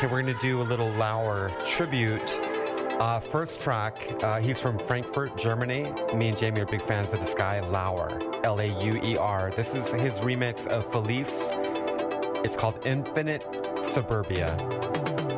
Okay, we're going to do a little Lauer tribute. First track, he's from Frankfurt, Germany. Me and Jamie are big fans of this guy, Lauer, Lauer. This is his remix of Felice. It's called Infinite Suburbia.